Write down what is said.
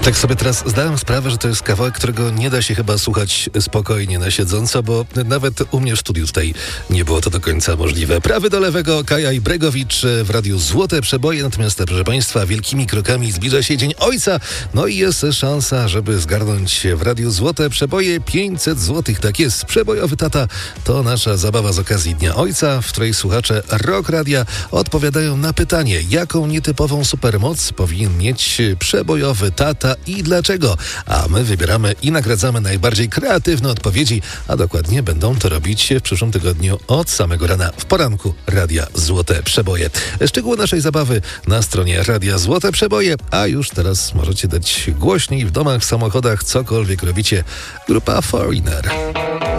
Tak sobie teraz zdałem sprawę, że to jest kawałek, którego nie da się chyba słuchać spokojnie na siedząco, bo nawet u mnie w studiu tutaj nie było to do końca możliwe. Prawy do lewego, Kaja i Bregowicz w Radiu Złote Przeboje, natomiast proszę Państwa, wielkimi krokami zbliża się Dzień Ojca, no i jest szansa, żeby zgarnąć w Radiu Złote Przeboje 500 zł. Tak jest, Przebojowy Tata to nasza zabawa z okazji Dnia Ojca, w której słuchacze Rock Radia odpowiadają na pytanie, jaką nietypową supermoc powinien mieć przebojowy tata i dlaczego? A my wybieramy i nagradzamy najbardziej kreatywne odpowiedzi, a dokładnie będą to robić w przyszłym tygodniu od samego rana w poranku Radia Złote Przeboje. Szczegóły naszej zabawy na stronie Radia Złote Przeboje, a już teraz możecie dać głośniej w domach, w samochodach, cokolwiek robicie. Grupa Foreigner.